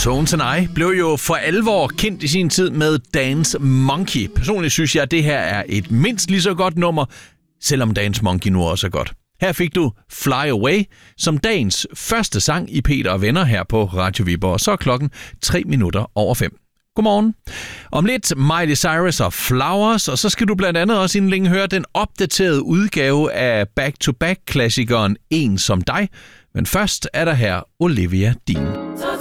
Tones and I blev jo for alvor kendt i sin tid med Dance Monkey. Personligt synes jeg, at det her er et mindst lige så godt nummer, selvom Dance Monkey nu også er godt. Her fik du Fly Away som dagens første sang i Peter og Venner her på Radio Viborg. Så er klokken 5:03. Godmorgen. Om lidt Miley Cyrus og Flowers, og så skal du blandt andet også inden længe høre den opdaterede udgave af back-to-back-klassikeren En som dig. Men først er der her Olivia Dean.